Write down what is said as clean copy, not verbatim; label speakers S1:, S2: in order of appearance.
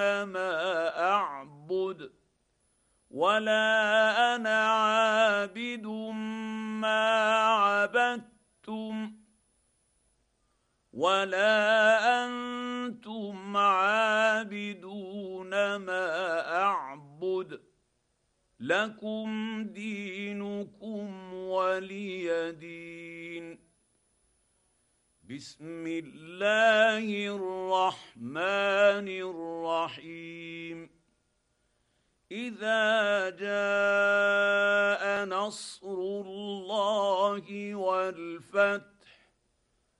S1: ما أعبد ولا أنا عابد ما عبدتم ولا أنتم عابدون ما أعبد لكم دينكم ولي دين. بسم الله الرحمن الرحيم. إذا جاء نصر الله والفتح